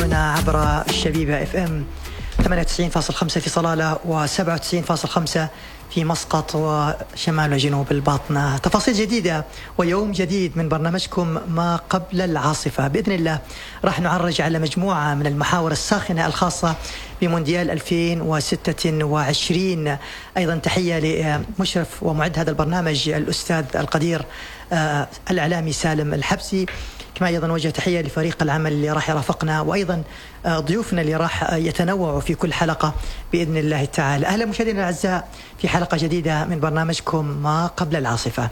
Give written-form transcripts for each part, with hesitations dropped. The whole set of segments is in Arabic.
تسمعنا عبر الشبيبة FM 98.5 في صلالة و97.5 في مسقط وشمال وجنوب الباطنة. تفاصيل جديدة ويوم جديد من برنامجكم ما قبل العاصفة. بإذن الله راح نعرج على مجموعة من المحاور الساخنة الخاصة بمونديال 2026. أيضا تحية لمشرف ومعد هذا البرنامج الأستاذ القدير الإعلامي سالم الحبسي. كما أيضا وجه تحية لفريق العمل اللي راح يرافقنا، وأيضا ضيوفنا اللي راح يتنوعوا في كل حلقة بإذن الله تعالى. أهلا مشاهدينا الأعزاء في حلقة جديدة من برنامجكم ما قبل العاصفة.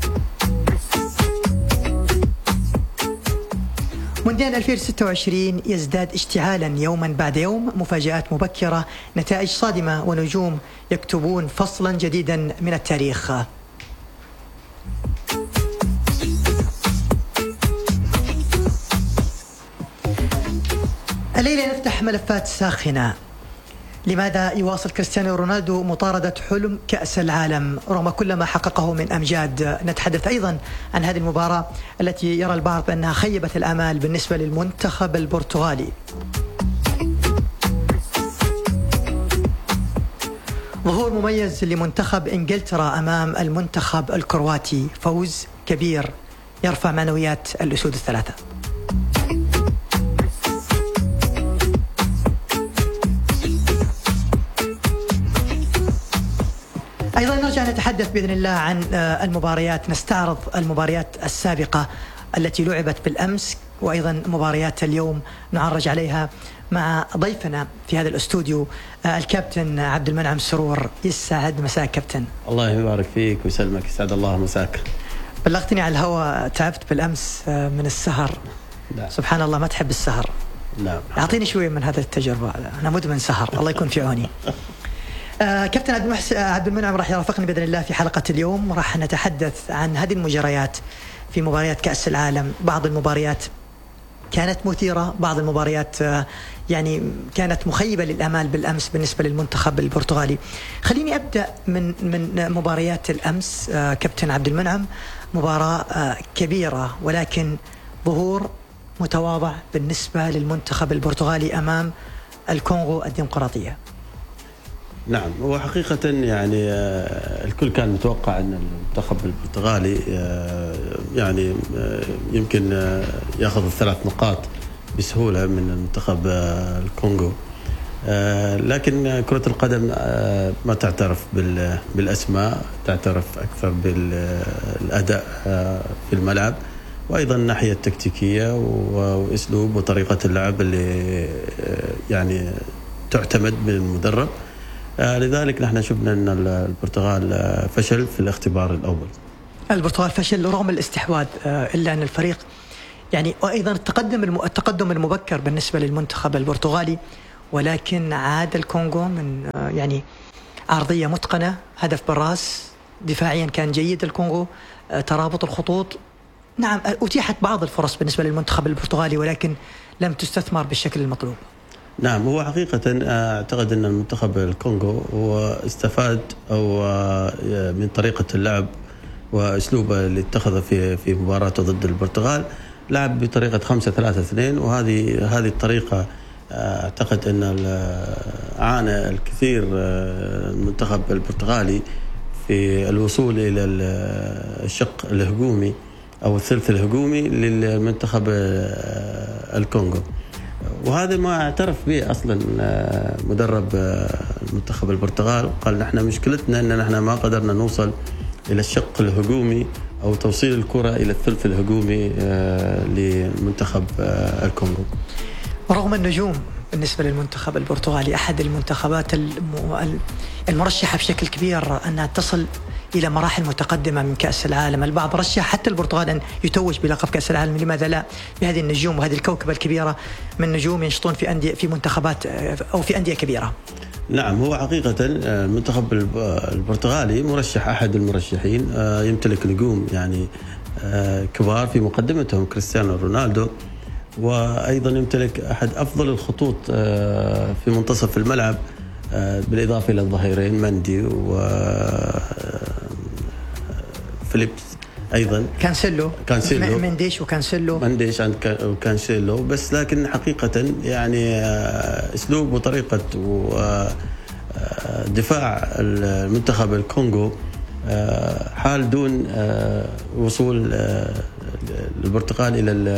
مونديال 2026 يزداد اشتعالا يوما بعد يوم، مفاجآت مبكرة، نتائج صادمة، ونجوم يكتبون فصلا جديدا من التاريخ. الليلة نفتح ملفات ساخنة. لماذا يواصل كريستيانو رونالدو مطاردة حلم كأس العالم رغم كل ما حققه من أمجاد؟ نتحدث أيضا عن هذه المباراة التي يرى البعض بأنها خيبت الآمال بالنسبة للمنتخب البرتغالي. ظهور مميز لمنتخب إنجلترا أمام المنتخب الكرواتي، فوز كبير يرفع معنويات الأسود الثلاثة. أيضا نرجع نتحدث بإذن الله عن المباريات، نستعرض المباريات السابقة التي لعبت بالأمس، وأيضا مباريات اليوم نعرج عليها مع ضيفنا في هذا الاستوديو الكابتن عبد المنعم سرور. يسعد مساك كابتن. الله يبارك فيك ويسلمك، يسعد الله مساك. بلغتني على الهواء تعبت بالأمس من السهر. لا. سبحان الله، ما تحب السهر. نعم. أعطيني شوية من هذه التجربة، أنا مدمن سهر. الله يكون في عوني. كابتن عبد المنعم راح يرافقني بإذن الله في حلقة اليوم، وراح نتحدث عن هذه المجريات في مباريات كأس العالم. بعض المباريات كانت مثيرة، بعض المباريات يعني كانت مخيبة للآمال بالأمس بالنسبة للمنتخب البرتغالي. خليني أبدأ من مباريات الأمس كابتن عبد المنعم. مباراة كبيرة ولكن ظهور متواضع بالنسبة للمنتخب البرتغالي أمام الكونغو الديمقراطية. نعم، هو حقيقة يعني الكل كان متوقع أن المنتخب البرتغالي يعني يمكن يأخذ ال3 نقاط بسهولة من المنتخب الكونغو، لكن كرة القدم ما تعترف بالأسماء، تعترف أكثر بالأداء في الملعب، وأيضا الناحية التكتيكية وأسلوب وطريقة اللعب اللي يعني تعتمد من المدرب. لذلك نحن شفنا أن البرتغال فشل في الاختبار الأول. البرتغال فشل رغم الاستحواذ، إلا أن الفريق يعني أيضا التقدم المبكر بالنسبة للمنتخب البرتغالي، ولكن عاد الكونغو من يعني عرضية متقنة، هدف بالراس، دفاعيا كان جيد الكونغو، ترابط الخطوط. نعم، أتيحت بعض الفرص بالنسبة للمنتخب البرتغالي ولكن لم تستثمر بالشكل المطلوب. نعم، هو حقيقة أعتقد أن المنتخب الكونغو هو استفاد أو من طريقة اللعب وأسلوبه اللي اتخذه في مباراته ضد البرتغال. لعب بطريقة 5-3-2، وهذه الطريقة أعتقد أن عانى الكثير المنتخب البرتغالي في الوصول إلى الشق الهجومي أو الثلث الهجومي للمنتخب الكونغو، وهذا ما اعترف به أصلا مدرب المنتخب البرتغال. قال نحن مشكلتنا أن نحن ما قدرنا نوصل إلى الشق الهجومي أو توصيل الكرة إلى الثلث الهجومي لمنتخب الكونغو. رغم النجوم بالنسبة للمنتخب البرتغالي، أحد المنتخبات المرشحة بشكل كبير أنها تصل إلى مراحل متقدمة من كأس العالم. البعض رشح حتى البرتغال أن يتوج بلقب كأس العالم، لماذا لا؟ بهذه النجوم وهذه الكوكبة الكبيرة من نجوم ينشطون في أندية، في منتخبات أو في أندية كبيرة. نعم، هو حقيقة المنتخب البرتغالي مرشح، أحد المرشحين، يمتلك نجوم يعني كبار في مقدمتهم كريستيانو رونالدو، وأيضا يمتلك أحد أفضل الخطوط في منتصف الملعب، بالإضافة إلى الظهيرين مندي وفيليبس ايضا كانسيلو منديش وكانسيلو، بس لكن حقيقه يعني اسلوب وطريقه دفاع المنتخب الكونغو حال دون وصول البرتغال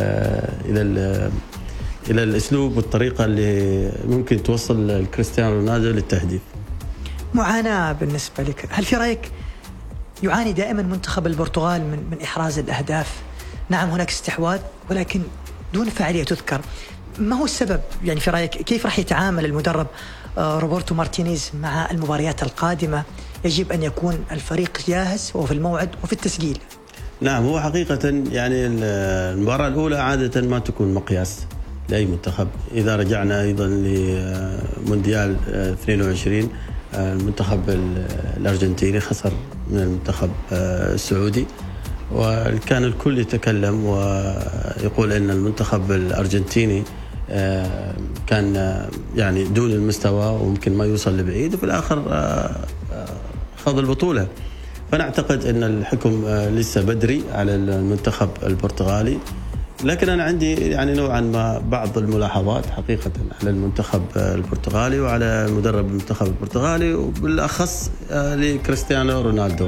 الى الاسلوب والطريقه اللي ممكن توصل كريستيانو رونالدو للتهديف. معاناه بالنسبه لك، هل في رايك يعاني دائما منتخب البرتغال من إحراز الأهداف؟ نعم هناك استحواذ ولكن دون فاعلية تذكر، ما هو السبب؟ يعني في رأيك كيف راح يتعامل المدرب روبرتو مارتينيز مع المباريات القادمة؟ يجب أن يكون الفريق جاهز وفي الموعد وفي التسجيل. نعم، هو حقيقة يعني المباراة الأولى عادة ما تكون مقياس لأي منتخب. إذا رجعنا أيضا لمونديال 22 المنتخب الأرجنتيني خسر من المنتخب السعودي، وكان الكل يتكلم ويقول أن المنتخب الأرجنتيني كان يعني دون المستوى وممكن ما يوصل لبعيد، وفي الآخر خاض البطولة. فنعتقد أن الحكم لسه بدري على المنتخب البرتغالي، لكن أنا عندي يعني نوعا ما بعض الملاحظات حقيقة على المنتخب البرتغالي وعلى مدرب المنتخب البرتغالي، وبالأخص لكريستيانو رونالدو.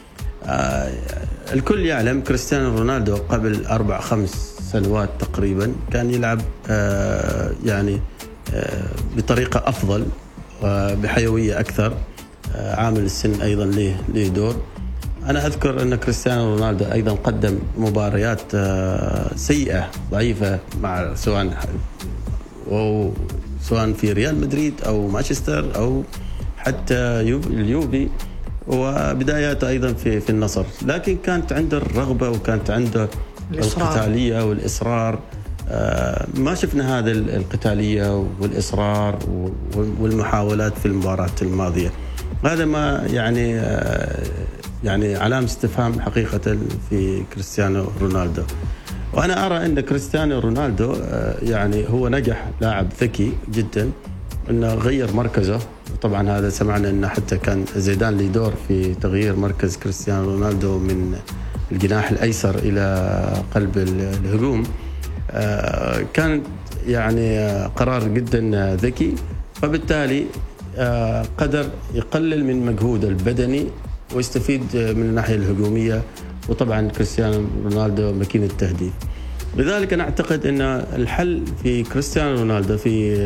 الكل يعلم كريستيانو رونالدو قبل 4-5 سنوات تقريبا كان يلعب يعني بطريقة أفضل وبحيوية أكثر. عامل السن أيضا له دور. أنا أذكر أن كريستيانو رونالدو أيضا قدم مباريات سيئة ضعيفة مع سواء في ريال مدريد أو مانشستر أو حتى اليوفي، وبداياته أيضا في النصر، لكن كانت عنده الرغبة وكانت عنده القتالية والإصرار. ما شفنا هذا القتالية والإصرار والمحاولات في المباراة الماضية. هذا ما يعني علامة استفهام حقيقة في كريستيانو رونالدو. وأنا أرى أن كريستيانو رونالدو يعني هو نجح لاعب ذكي جدا أنه غير مركزه. طبعا هذا سمعنا أنه حتى كان زيدان له دور في تغيير مركز كريستيانو رونالدو من الجناح الأيسر إلى قلب الهجوم. كان يعني قرار جدا ذكي، فبالتالي قدر يقلل من مجهوده البدني ويستفيد من الناحية الهجومية. وطبعا كريستيانو رونالدو ماكينة التهديف. لذلك أنا أعتقد أن الحل في كريستيانو رونالدو في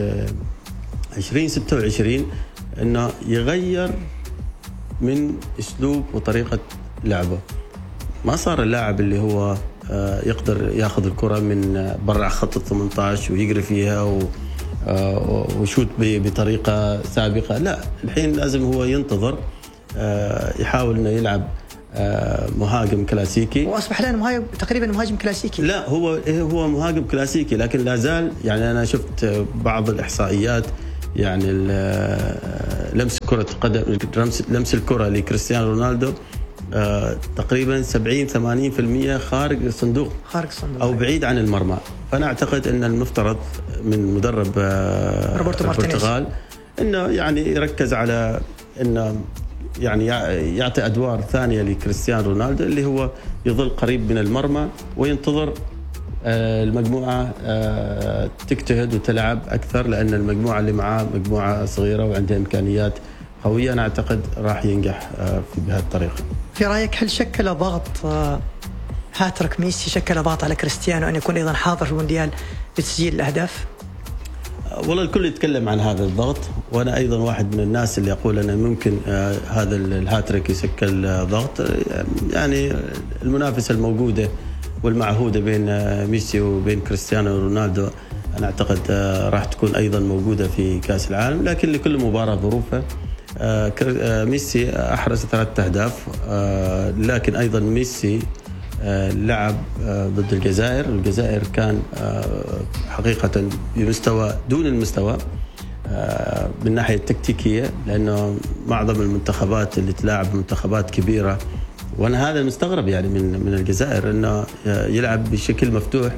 2026 أنه يغير من أسلوب وطريقة لعبه. ما صار اللاعب اللي هو يقدر ياخذ الكرة من برا خط 18 ويجري فيها وشوت بطريقة سابقة. لا، الحين لازم هو ينتظر، يحاول انه يلعب مهاجم كلاسيكي، واصبح الان تقريبا مهاجم كلاسيكي. لا، هو مهاجم كلاسيكي، لكن لا زال يعني انا شفت بعض الاحصائيات، يعني لمس كرة قدم، لمس الكرة لكريستيانو رونالدو تقريبا 70-80% خارج الصندوق او بعيد عن المرمى. فانا اعتقد ان المفترض من مدرب البرتغال انه يعني يركز على انه يعني يعطي ادوار ثانيه لكريستيانو رونالدو، اللي هو يظل قريب من المرمى وينتظر المجموعه تجتهد وتلعب اكثر، لان المجموعه اللي معاه مجموعه صغيره وعندها امكانيات قويه. انا اعتقد راح ينجح بهذه الطريقه. في رايك هل شكل ضغط هاتريك ميسي شكل ضغط على كريستيانو ان يكون ايضا حاضر في المونديال لتسجيل الاهداف؟ والله الكل يتكلم عن هذا الضغط، وانا ايضا واحد من الناس اللي اقول انه ممكن هذا الهاتريك يشكل ضغط. يعني المنافسه الموجوده والمعهوده بين ميسي وبين كريستيانو رونالدو انا اعتقد راح تكون ايضا موجوده في كاس العالم، لكن لكل مباراه ظروفها. ميسي احرز 3 أهداف، لكن ايضا ميسي لعب ضد الجزائر كان حقيقة بمستوى دون المستوى من ناحية التكتيكية، لأنه معظم المنتخبات اللي تلاعب منتخبات كبيرة، وأنا هذا مستغرب يعني من الجزائر أنه يلعب بشكل مفتوح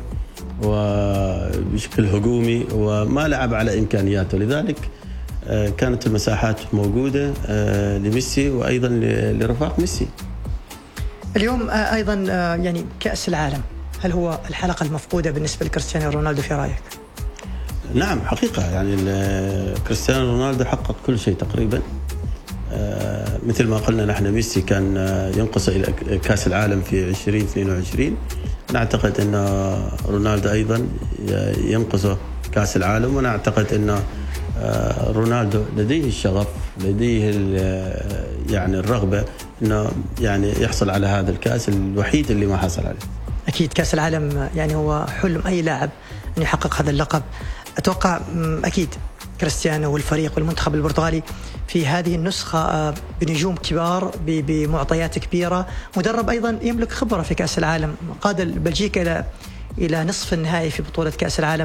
وبشكل هجومي وما لعب على إمكانياته. لذلك كانت المساحات موجودة لميسي وأيضا لرفاق ميسي. اليوم أيضا يعني كأس العالم، هل هو الحلقة المفقودة بالنسبة لكريستيانو رونالدو في رأيك؟ نعم حقيقة، يعني كريستيانو رونالدو حقق كل شيء تقريبا. مثل ما قلنا نحن ميسي كان ينقص إلى كأس العالم في 2022، أنا أعتقد أن رونالدو أيضا ينقصه كأس العالم، وأنا أعتقد أن رونالدو لديه الشغف، لديه يعني الرغبة أنه يعني يحصل على هذا الكأس الوحيد اللي ما حصل عليه. أكيد كأس العالم يعني هو حلم أي لاعب أن يحقق هذا اللقب. أتوقع أكيد كريستيانو والفريق والمنتخب البرتغالي في هذه النسخة بنجوم كبار بمعطيات كبيرة، مدرب أيضا يملك خبرة في كأس العالم، قاد بلجيكا إلى نصف النهائي في بطولة كأس العالم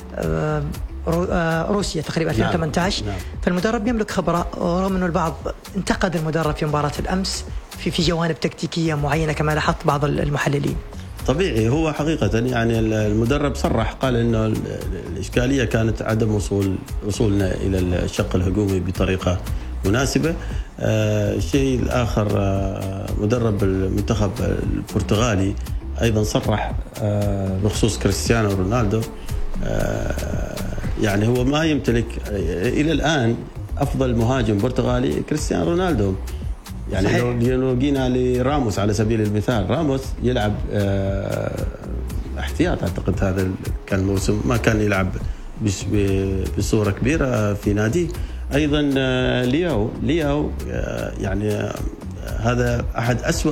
روسيا تقريبا 2018. نعم. فالمدرب يملك خبرة، رغم أنه البعض انتقد المدرب في مباراة الأمس في جوانب تكتيكية معينة كما لاحظت بعض المحللين. طبيعي، هو حقيقة يعني المدرب صرح قال إنه الإشكالية كانت عدم وصولنا إلى الشق الهجومي بطريقة مناسبة. الشيء الآخر مدرب المنتخب البرتغالي أيضا صرح بخصوص كريستيانو رونالدو، يعني هو ما يمتلك إلى الآن أفضل مهاجم برتغالي كريستيانو رونالدو. يعني لو جينا لراموس على سبيل المثال، راموس يلعب احتياط، أعتقد هذا كان الموسم ما كان يلعب بصورة كبيرة في ناديه. أيضا لياو يعني هذا أحد أسوأ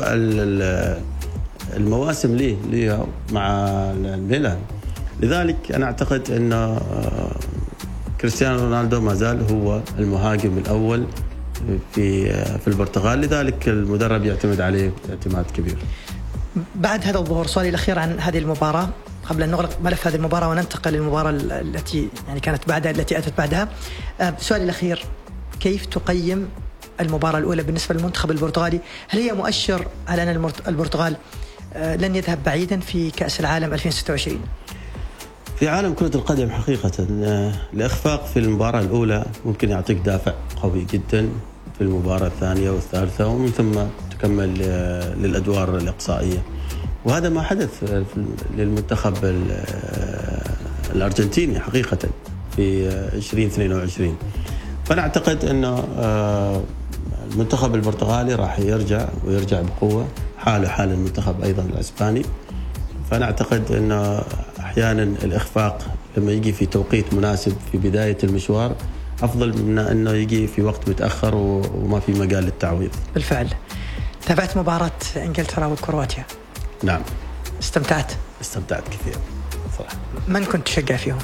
المواسم لياو مع الميلان. لذلك أنا أعتقد أن كريستيانو رونالدو ما زال هو المهاجم الأول في البرتغال، لذلك المدرب يعتمد عليه اعتماد كبير. بعد هذا الظهور، سؤالي الأخير عن هذه المباراة قبل أن نغلق ملف هذه المباراة وننتقل للمباراة التي يعني كانت بعدها، التي أتت بعدها. سؤالي الأخير، كيف تقيم المباراة الأولى بالنسبة للمنتخب البرتغالي؟ هل هي مؤشر على أن البرتغال لن يذهب بعيدا في كأس العالم 2026؟ في عالم كرة القدم حقيقة الإخفاق في المباراة الأولى ممكن يعطيك دافع قوي جدا في المباراة الثانية والثالثة، ومن ثم تكمل للأدوار الإقصائية. وهذا ما حدث للمنتخب الأرجنتيني حقيقة في 2022. فأنا أعتقد أن المنتخب البرتغالي راح يرجع بقوة، حال المنتخب أيضا الإسباني. فأنا أعتقد أن أحيانا الإخفاق لما يجي في توقيت مناسب في بداية المشوار أفضل من أنه يجي في وقت متأخر وما في مجال للتعويض. بالفعل. تابعت مباراة إنجلترا وكرواتيا؟ نعم. استمتعت كثير صراحة. من كنت تشجع فيهم؟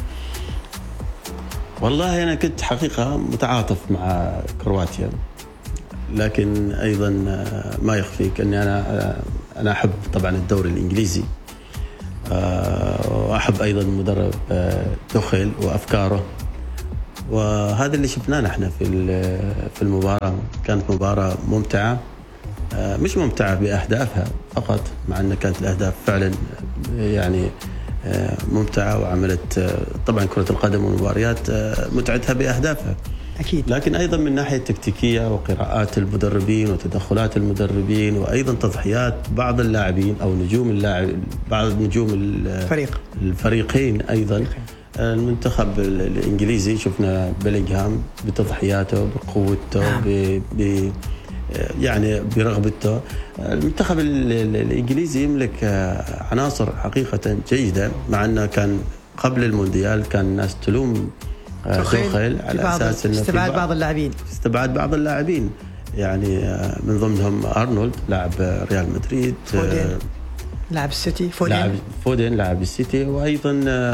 والله أنا كنت حقيقة متعاطف مع كرواتيا، لكن أيضا ما يخفيك أني أنا أحب طبعا الدوري الإنجليزي، وأحب أيضا مدرب توخيل وأفكاره، وهذا اللي شفناه نحن في المباراة. كانت مباراة ممتعة، مش ممتعة بأهدافها فقط، مع أن كانت الأهداف فعلا يعني ممتعة، وعملت طبعا كرة القدم والمباريات متعتها بأهدافها أكيد، لكن أيضا من ناحية تكتيكية وقراءات المدربين وتدخلات المدربين، وأيضا تضحيات بعض اللاعبين أو بعض نجوم الفريقين. أيضا المنتخب الإنجليزي شفنا بيلينغهام بتضحياته، بقوته، يعني برغبته. المنتخب الإنجليزي يملك عناصر حقيقة جيدة، مع أنه كان قبل المونديال كان الناس تلوم توخيل على أساس أنه استبعاد بعض اللاعبين، يعني من ضمنهم أرنولد لاعب ريال مدريد، لاعب السيتي، فودين لاعب السيتي، وأيضا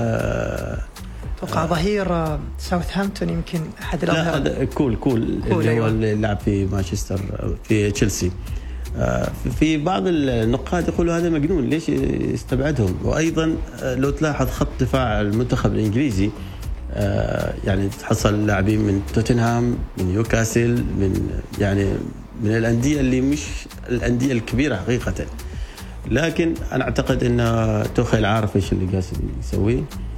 توقع ظهير ساوثهامبتون يمكن أحد الأظهر كول اللي هو اللي لعب في مانشستر في تشيلسي. في بعض النقاد يقولوا هذا مجنون، ليش يستبعدهم؟ وأيضا لو تلاحظ خط دفاع المنتخب الإنجليزي يعني تحصل لاعبين من توتنهام، من نيوكاسل، من الأندية اللي مش الأندية الكبيرة حقيقة. لكن أنا أعتقد أن توخيل عارف إيش اللي قاعد يسويه.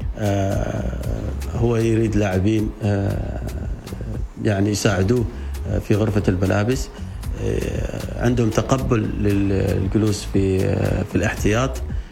هو يريد لاعبين يعني يساعدوه في غرفة الملابس، عندهم تقبل للجلوس في الاحتياط،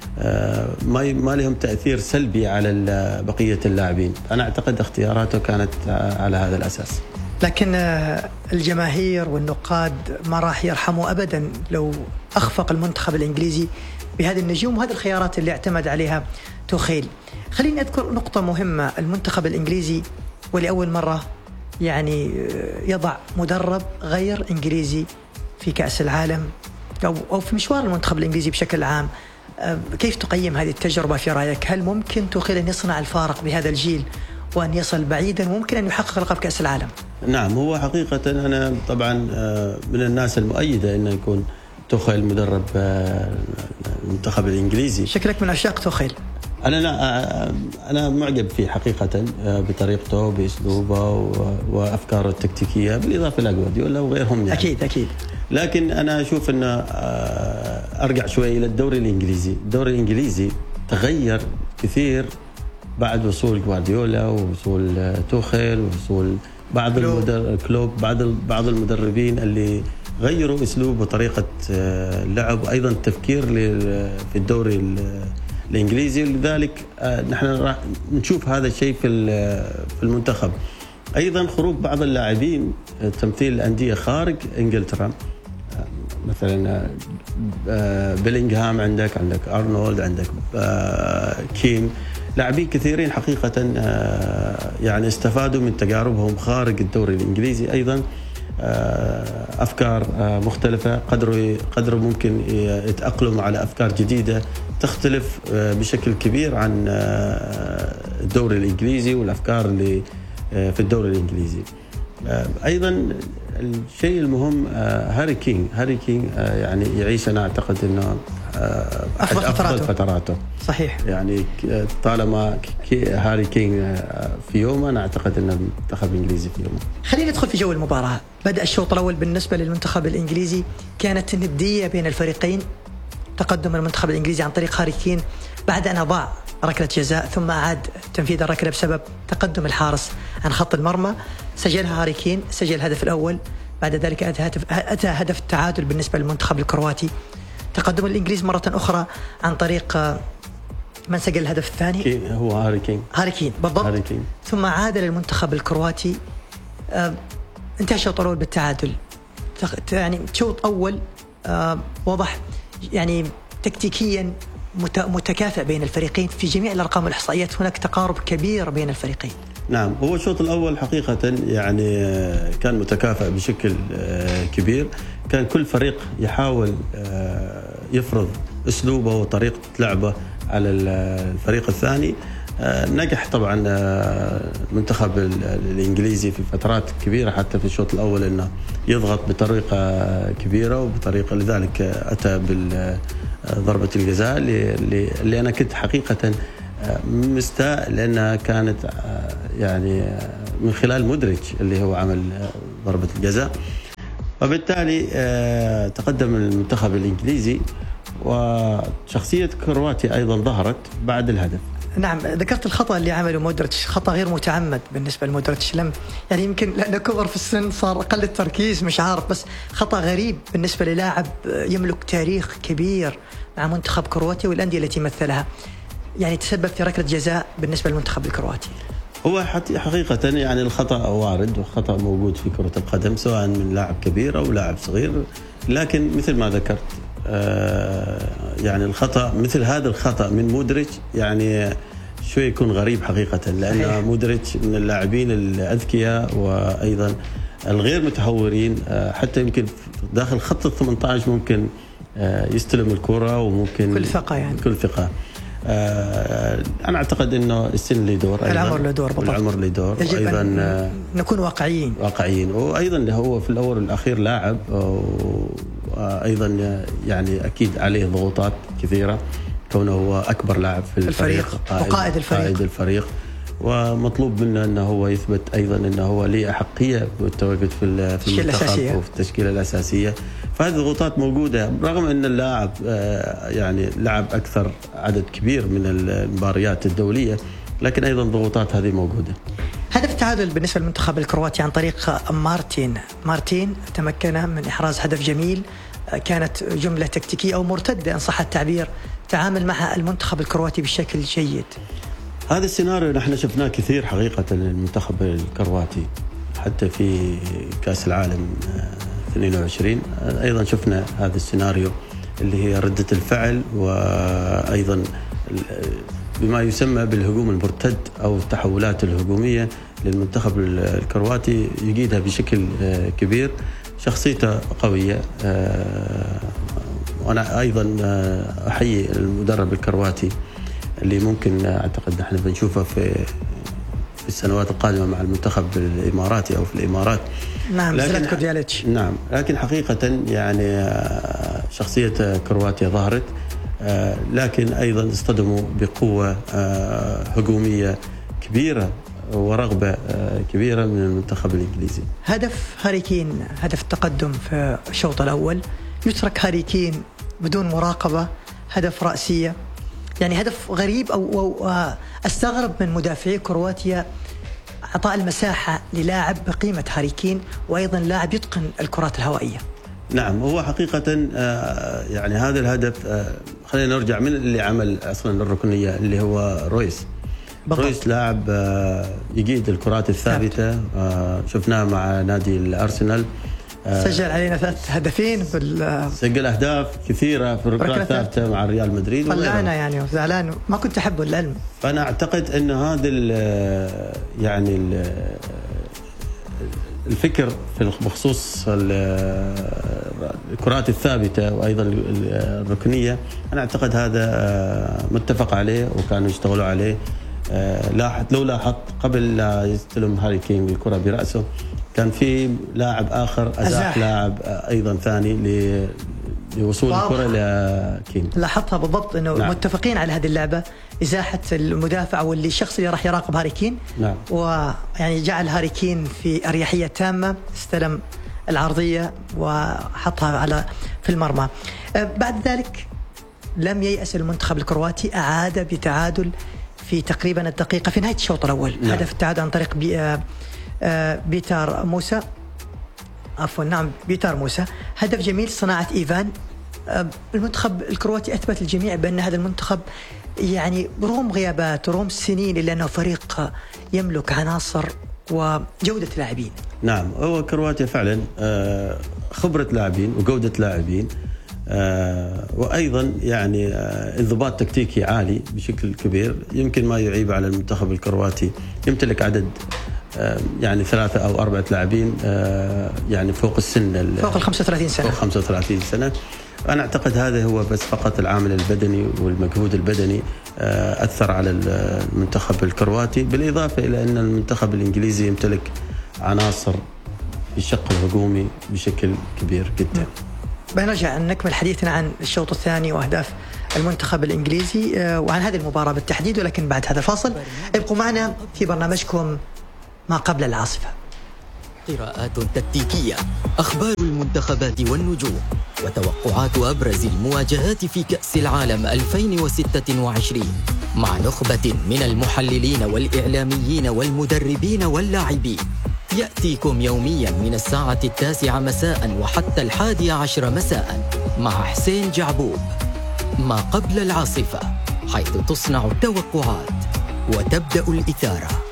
ما لهم تأثير سلبي على بقية اللاعبين. أنا أعتقد اختياراته كانت على هذا الأساس. لكن الجماهير والنقاد ما راح يرحموا أبدا لو أخفق المنتخب الإنجليزي بهذه النجوم وهذه الخيارات اللي اعتمد عليها توخيل. خليني أذكر نقطة مهمة. المنتخب الإنجليزي ولأول مرة يعني يضع مدرب غير إنجليزي في كأس العالم أو في مشوار المنتخب الإنجليزي بشكل عام. كيف تقيم هذه التجربة في رأيك؟ هل ممكن توخيل أن يصنع الفارق بهذا الجيل وأن يصل بعيدا وممكن أن يحقق لقب كأس العالم؟ نعم، هو حقيقة أنا طبعا من الناس المؤيدة أنه يكون توخيل مدرب المنتخب الإنجليزي. شكلك من عشاق توخيل. أنا معجب فيه حقيقة بطريقته بأسلوبه وأفكاره التكتيكية، بالإضافة إلى جوارديولا وغيرهم يعني. أكيد. لكن أنا أشوف أنه أرجع شوي إلى الدوري الإنجليزي. الدوري الإنجليزي تغير كثير بعد وصول جوارديولا ووصول توخيل ووصول بعض بعض المدربين اللي غيروا أسلوب وطريقة اللعب وأيضا التفكير في الدوري الإنجليزي. لذلك نحن راح نشوف هذا الشيء في المنتخب. أيضا خروج بعض اللاعبين تمثيل الأندية خارج إنجلترا، مثلا بيلينغهام، عندك أرنولد، عندك كين، لاعبين كثيرين حقيقة يعني استفادوا من تجاربهم خارج الدوري الإنجليزي. أيضا أفكار مختلفة، قدروا ممكن يتأقلموا على أفكار جديدة تختلف بشكل كبير عن الدوري الإنجليزي والأفكار اللي في الدوري الإنجليزي. أيضا الشيء المهم هاري كين يعني يعيش، أنا أعتقد أنه أفضل فتراته. صحيح. يعني طالما هاري كين في يوم، أنا أعتقد أن المنتخب الإنجليزي في يوم. خلينا ندخل في جو المباراة. بدأ الشوط الأول بالنسبة للمنتخب الإنجليزي كانت ندية بين الفريقين. تقدم المنتخب الإنجليزي عن طريق هاري كين بعد أن أضاع ركلة جزاء، ثم أعاد تنفيذ الركلة بسبب تقدم الحارس عن خط المرمى. سجلها هاري كين، سجل الهدف الأول. بعد ذلك أتى هدف التعادل بالنسبة للمنتخب الكرواتي. تقدم الإنجليز مرة أخرى عن طريق من سجل الهدف الثاني؟ هو هاري كين بالضبط. هاري كين. ثم عاد للمنتخب الكرواتي. انتهى الشوط الأول بالتعادل. يعني شوط أول واضح يعني تكتيكيا متكافئ بين الفريقين في جميع الأرقام والإحصائيات. هناك تقارب كبير بين الفريقين. نعم، هو الشوط الأول حقيقة يعني كان متكافئ بشكل كبير. كان كل فريق يحاول يفرض أسلوبه وطريقة لعبه على الفريق الثاني. نجح طبعا المنتخب الإنجليزي في فترات كبيرة حتى في الشوط الأول أنه يضغط بطريقة كبيرة وبطريقة، لذلك أتى بالضربة الجزاء اللي أنا كنت حقيقة مستاء لأنها كانت يعني من خلال مودريتش اللي هو عمل ضربة الجزاء. وبالتالي تقدم المنتخب الإنجليزي وشخصية كرواتيا أيضا ظهرت بعد الهدف. نعم، ذكرت الخطأ اللي عمله مودريتش، خطأ غير متعمد بالنسبة لمودريتش. يعني يمكن لأنه كبر في السن صار أقل التركيز، مش عارف، بس خطأ غريب بالنسبة للاعب يملك تاريخ كبير مع منتخب كرواتيا والأندية التي مثلها. يعني تسبب في ركلة جزاء بالنسبة للمنتخب الكرواتي. هو حقيقة يعني الخطأ وارد وخطأ موجود في كرة القدم سواء من لاعب كبير أو لاعب صغير، لكن مثل ما ذكرت يعني الخطأ مثل هذا الخطأ من مودريتش يعني شوي يكون غريب حقيقة، لأن مودريتش من اللاعبين الأذكياء وأيضا الغير متهورين. حتى يمكن داخل خط 18 ممكن يستلم الكرة وممكن كل ثقة يعني. كل ثقة. أنا أعتقد إنه السن له دور، العمر له دور، العمر له دور. يجب أيضا أن نكون واقعيين. وأيضا هو في الأول والأخير لاعب، وأيضا يعني أكيد عليه ضغوطات كثيرة كونه هو أكبر لاعب في الفريق وقائد الفريق، ومطلوب منه أنه هو يثبت أيضا أنه هو ليه أحقية بالتواجد في المنتخب وفي التشكيلة الأساسية. فهذه الضغوطات موجودة رغم أن اللاعب يعني لعب أكثر عدد كبير من المباريات الدولية، لكن أيضا ضغوطات هذه موجودة. هدف التعادل بالنسبة للمنتخب الكرواتي عن طريق مارتين تمكن من إحراز هدف جميل، كانت جملة تكتيكية أو مرتدة إن صح التعبير، تعامل مع المنتخب الكرواتي بشكل جيد. هذا السيناريو نحن شفناه كثير حقيقة المنتخب الكرواتي، حتى في كأس العالم 22 أيضا شفنا هذا السيناريو اللي هي ردة الفعل، وأيضا بما يسمى بالهجوم المرتد أو التحولات الهجومية للمنتخب الكرواتي يجيدها بشكل كبير. شخصيته قوية، وأنا أيضا أحيي المدرب الكرواتي اللي ممكن أعتقد نحن بنشوفه في السنوات القادمة مع المنتخب الإماراتي أو في الإمارات. نعم، زلاتكو دياليتش. نعم، لكن حقيقة يعني شخصية كرواتيا ظهرت، لكن أيضا اصطدموا بقوة هجومية كبيرة ورغبة كبيرة من المنتخب الإنجليزي. هدف هاري كين، هدف التقدم في الشوط الأول، يترك هاري كين بدون مراقبة، هدف رأسية، يعني هدف غريب أو استغرب من مدافعي كرواتيا عطاء المساحة للاعب بقيمة هاري كين، وأيضا لاعب يتقن الكرات الهوائية. نعم، هو حقيقة يعني هذا الهدف، خلينا نرجع من اللي عمل أصلا الركنية اللي هو رويس. بالضبط. رويس لاعب يجيد الكرات الثابتة، شفناه مع نادي الأرسنال، سجل علينا 3 هدفين سجل أهداف كثيرة في الركلات الثابتة مع ريال مدريد. طلعنا يعني وزعلان، ما كنت أحبه العلم. فأنا أعتقد أن هذا يعني الفكر بخصوص الكرات الثابتة وأيضا الركنية، أنا أعتقد هذا متفق عليه وكانوا يشتغلوا عليه. لو لاحظت قبل لا يستلم هاري كين الكرة برأسه كان في لاعب آخر أزاح لاعب أيضا ثاني لوصول الكرة لكين. لاحظتها بالضبط أنه نعم. متفقين على هذه اللعبة، إزاحة المدافع واللي الشخص اللي راح يراقب هاري كين. نعم. ويعني جعل هاري كين في أريحية تامة، استلم العرضية وحطها في المرمى. بعد ذلك لم ييأس المنتخب الكرواتي، أعاد بتعادل في تقريبا الدقيقة في نهاية الشوط الأول. نعم. هدف التعادل عن طريق بيتار موسى، بيتار موسى، هدف جميل صناعة إيفان. المنتخب الكرواتي أثبت الجميع بأن هذا المنتخب يعني رغم غيابات ورغم السنين إلا أنه فريق يملك عناصر وجودة لاعبين. نعم، هو كرواتيا فعلا خبرة لاعبين وجودة لاعبين، وأيضا يعني انضباط تكتيكي عالي بشكل كبير، يمكن ما يعيب على المنتخب الكرواتي. يمتلك عدد يعني 3 أو 4 لاعبين يعني فوق السن، فوق 35 سنة، فوق 35 سنة. أنا أعتقد هذا هو بس فقط العامل البدني والمجهود البدني أثر على المنتخب الكرواتي، بالإضافة إلى أن المنتخب الإنجليزي يمتلك عناصر في الشق الهجومي بشكل كبير جدا. بنرجع نكمل حديثنا عن الشوط الثاني وأهداف المنتخب الإنجليزي وعن هذه المباراة بالتحديد، ولكن بعد هذا الفاصل. ابقوا معنا في برنامجكم ما قبل العاصفة. قراءات تكتيكية، أخبار المنتخبات والنجوم، وتوقعات أبرز المواجهات في كأس العالم 2026 مع نخبة من المحللين والإعلاميين والمدربين واللاعبين. يأتيكم يوميا من الساعة 9 مساء وحتى 11 مساء مع حسين جعبوب. ما قبل العاصفة، حيث تصنع التوقعات وتبدأ الإثارة.